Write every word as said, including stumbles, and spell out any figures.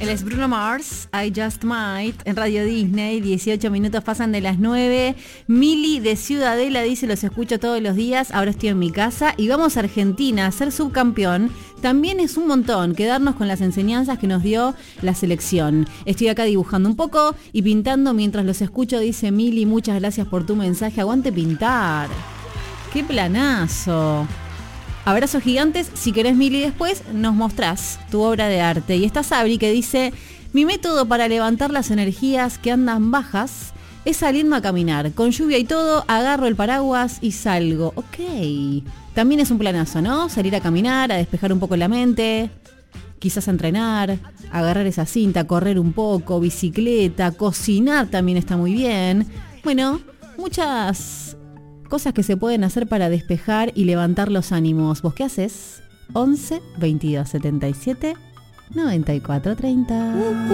Él es Bruno Mars, I Just Might, en Radio Disney, dieciocho minutos pasan de las nueve. Mili de Ciudadela dice, los escucho todos los días, ahora estoy en mi casa y vamos a Argentina a ser subcampeón. También es un montón quedarnos con las enseñanzas que nos dio la selección. Estoy acá dibujando un poco y pintando mientras los escucho, dice Mili, muchas gracias por tu mensaje, aguante pintar. ¡Qué planazo! Abrazos gigantes, si querés Mili después nos mostrás tu obra de arte. Y está Sabri que dice, mi método para levantar las energías que andan bajas es saliendo a caminar. Con lluvia y todo, agarro el paraguas y salgo. Ok, también es un planazo, ¿no? Salir a caminar, a despejar un poco la mente, quizás a entrenar, agarrar esa cinta, correr un poco, bicicleta, cocinar también está muy bien. Bueno, muchas cosas que se pueden hacer para despejar y levantar los ánimos. ¿Vos qué haces? once, veintidós, setenta y siete, noventa y cuatro, treinta.